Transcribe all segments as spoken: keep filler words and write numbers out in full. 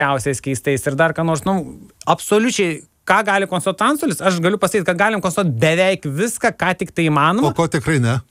įvairiausiais keistais ir dar ką nors, nu, absoliučiai, ką gali konstatuoti antstolis, aš galiu pasakyti, kad galim konstatuoti beveik viską, ką tik tai įmanoma. O ko tikrai ne?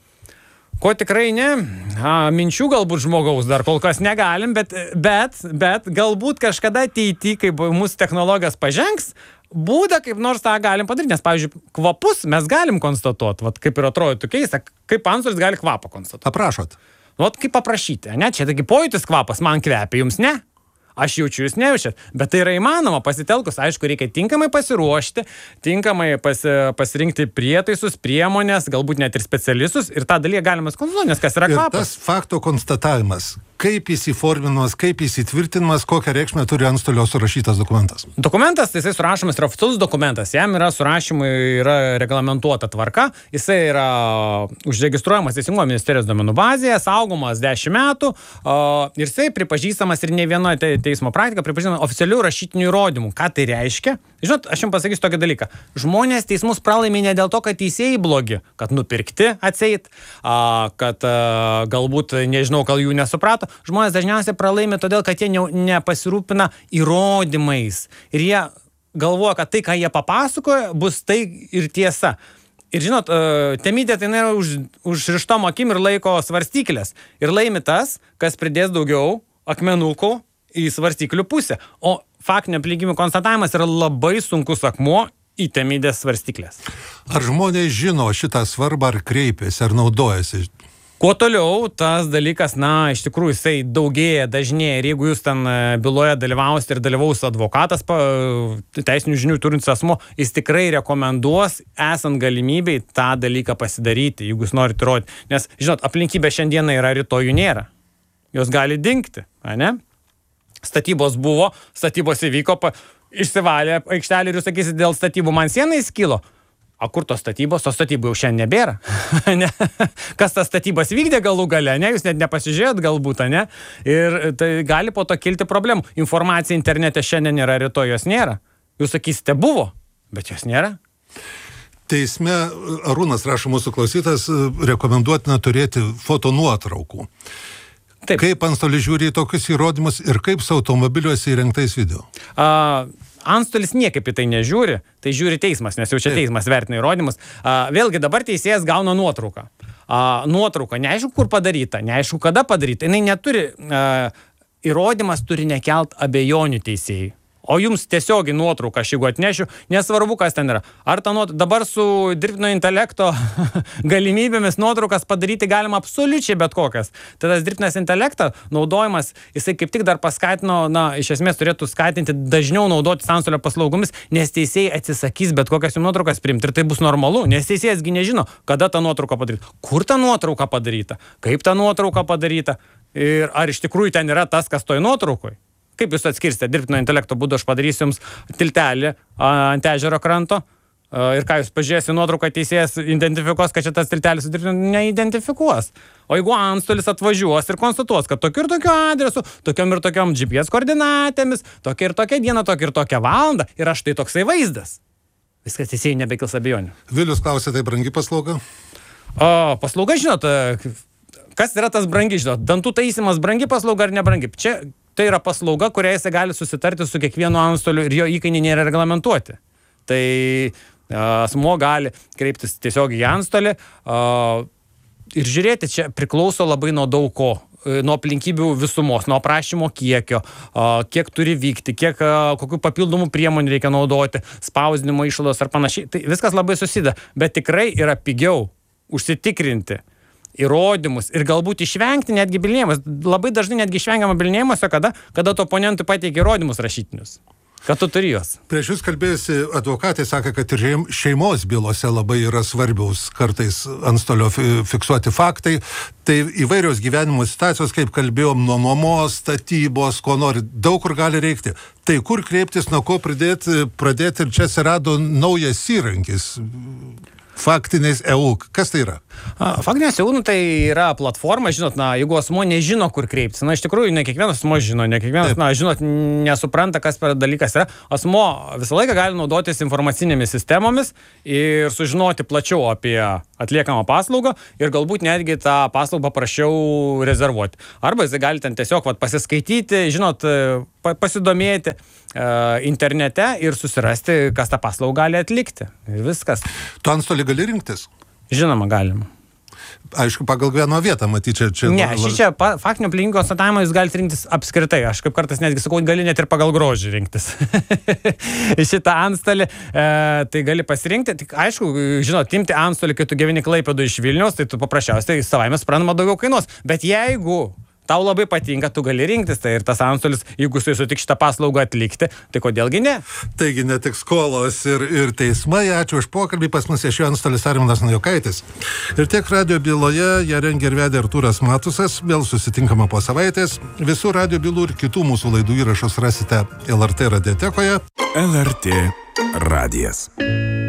Ko tikrai ne, a, minčių galbūt žmogaus dar kol kas negalim, bet, bet, bet galbūt kažkada ateity, kai mūsų technologijos pažengs, būdą kaip nors tą galim padaryti, nes, pavyzdžiui, kvapus mes galim konstatuoti, vat, kaip ir atrodytų keista, kaip antstolis gali kvapą konstatuoti. Aprašot. Vat kaip paprašyti, ne, čia taigi pojūtis kvapas, man kvepia, jums ne? Aš jaučiu, jūs nejaučiat, bet tai yra įmanoma pasitelkus, aišku, reikia tinkamai pasiruošti, tinkamai pasi, pasirinkti prietaisus, priemonės, galbūt net ir specialistus ir tą dalyką galima konstatuoti, nes kas yra kvapas. Ir tas fakto konstatavimas, kaip jis įforminamas, kaip jis įtvirtinamas, kokią reikšmę turi antstolio surašytas dokumentas? Dokumentas, jisai surašomas yra oficialus dokumentas, jam yra surašymui yra reglamentuota tvarka, jisai yra užregistruojamas Teisingumo ministerijos duomenų bazėje, saugomas dešimt metų ir jisai pripažįstamas ir ne vienoje te, teismo praktika pripažįstama oficialių rašytinių įrodymų. Ką tai reiškia? Žinot, aš jums pasakysiu tokį dalyką. Žmonės teismus pralaimi ne dėl to, kad teisėjai blogi, kad nupirkti atseit, a, kad a, galbūt, nežinau, gal jų nesuprato. Žmonės dažniausiai pralaimi todėl, kad jie ne, nepasirūpina įrodymais. Ir jie galvoja, kad tai, ką jie papasakoja, bus tai ir tiesa. Ir žinot, temidė tai nėra už, užrištom akim ir laiko svarstyklės. Ir laimi tas, kas pridės daugiau akmenukų į svarstyklių pusę. O faktinio aplinkybžių konstatavimas yra labai sunkus akmuo į temidės svarstyklės. Ar žmonės žino šitą svarbą, ar kreipiasi, ar naudojasi? Kuo toliau, tas dalykas, na, iš tikrųjų, jisai daugėja, dažnėja. Ir jeigu jūs ten byloje dalyvausite ir dalyvaus advokatas, teisinių žinių turintis asmuo, jis tikrai rekomenduos, esant galimybei, tą dalyką pasidaryti, jeigu jūs norite įrodyti. Nes, žinot, aplinkybė šiandieną yra, rytoj jų nėra. Jos gali dingti, ne? Statybos buvo, statybos įvyko, pa, išsivalė aikštelį ir jūs sakysite, dėl statybų man siena įskilo. O kur tos statybos? Tos statybų jau šiandien nebėra. Ne? Kas tas statybas vykdė galų gale, ne? Jūs net nepasižiūrėjot galbūt, ne? Ir tai gali po to kilti problemų. Informacija internete šiandien yra, rytoj jos nėra. Jūs sakysite, buvo, bet jos nėra. Teisme, Arūnas rašo mūsų klausytas, rekomenduotina turėti fotonuotraukų. Taip. Kaip antstolis žiūri į tokius įrodymus ir kaip su automobiliuose įrengtais video? A, antstolis niekaip į tai nežiūri, tai žiūri teismas, nes jau čia teismas vertina įrodymus. A, vėlgi dabar teisėjas gauna nuotrauką. A, nuotrauka, neaišku, kur padaryta, neaišku, kada padaryta. Jinai neturi, a, įrodymas turi nekelt abejonių teisėjai. O jums tiesiogiai nuotrauką aš jeigu atnešiu, nesvarbu, kas ten yra. Ar ta nuotrauka, dabar su dirbtinio intelekto galimybėmis nuotraukas padaryti galima absoliučiai bet kokias. Tai tas dirbtinas intelektas naudojimas, jisai kaip tik dar paskatino, na, iš esmės turėtų skatinti dažniau naudoti antstolio paslaugomis, nes teisėjai atsisakys bet kokias jų nuotraukas priimti ir tai bus normalu, nes teisėjas gi nežino, kada ta nuotrauka padaryta, kur ta nuotrauka padaryta, kaip ta nuotrauka padaryta ir ar iš tikrųjų ten yra tas, kas toj nuotraukoj. Kaip jūs atskirsite dirbtinio intelekto būdu, aš padarysiu jums tiltelį ant ežero kranto ir ką jūs pažiūrėsite nuotrauką, teisėjas identifikuos, kad čia tas tiltelis neidentifikuos. O jeigu antstolis atvažiuos ir konstatuos, kad tokiu ir tokiu adresu, tokiom ir tokiom G P S koordinatėmis, tokia ir tokia diena, tokia ir tokia valanda ir aš tai toksai vaizdas. Viskas teisėjai nebekils abejonių. Vilius klausė, tai brangi paslauga? O, paslauga, žinot, kas yra tas brangi, žinot, dantų taisymas brangi paslauga ar nebrangi? Čia tai yra paslauga, kurią jis gali susitarti su kiekvienu antstoliu ir jo įkainiai nėra reglamentuoti. Tai asmuo gali kreiptis tiesiog į antstolį ir žiūrėti, čia priklauso labai nuo daug ko. Nuo aplinkybių visumos, nuo aprašymo kiekio, kiek turi vykti, kiek, kokių papildomų priemonių reikia naudoti, spausdinimo išlaidos ar panašiai. Tai viskas labai susideda, bet tikrai yra pigiau užsitikrinti įrodymus ir galbūt išvengti netgi bylinėjimus. Labai dažnai netgi išvengiama bylinėjimuose, kada, kada tu oponentui pateikia įrodymus rašytinius. Kad tu turi juos. Prieš jūs kalbėjusi advokatai sakė, kad ir šeimos bylose labai yra svarbiaus kartais antstolio fiksuoti faktai. Tai įvairios gyvenimo situacijos, kaip kalbėjom, nuo nuomos, statybos, ko nori, daug kur gali reikti. Tai kur kreiptis, nuo ko pradėti, pradėti ir čia atsirado naujas įrankis. Faktiniais E U. Kas tai yra? Faktinės jau, nu, tai yra platforma, žinot, na, jeigu asmo nežino, kur kreiptis, na, iš tikrųjų, ne kiekvienas asmo žino, ne kiekvienas, Taip. na, žinot, nesupranta, kas per dalykas yra. Asmo visą laiką gali naudotis informacinėmis sistemomis ir sužinoti plačiau apie atliekamą paslaugą ir galbūt netgi tą paslaugą paprašiau rezervuoti. Arba jis gali ten tiesiog vat, pasiskaityti, žinot, pasidomėti uh, internete ir susirasti, kas tą paslaugą gali atlikti. Ir viskas. Tu antstolį gali rinktis? Žinoma, galima. Aišku, pagal vieną vietą, matyt, čia... čia ne, šį čia faktinio aplinkinio konstatavimo jūs galite rinktis apskritai. Aš kaip kartais netgi sakau, gali net ir pagal grožį rinktis. Šitą antstolį e, tai gali pasirinkti. Tik, aišku, žinot, imti antstolį, kai tu gyveni Klaipėdoje iš Vilniaus, tai tu paprasčiausiai savaime suprantama daugiau kainuos. Bet jeigu tau labai patinka, tu gali rinktis, tai ir tas antstolis, jeigu su sutik šitą paslaugą atlikti, tai kodėlgi ne? Taigi ne tik skolos ir, ir teismai. Ačiū už pokalbį, pas mus viešėjo antstolis Arminas Naujokaitis. Ir tiek radijo byloje ją rengė ir vedė Artūras Matusas. Vėl susitinkama po savaitės. Visų radijo bylų ir kitų mūsų laidų įrašus rasite L R T radiotekoje. L R T radijas.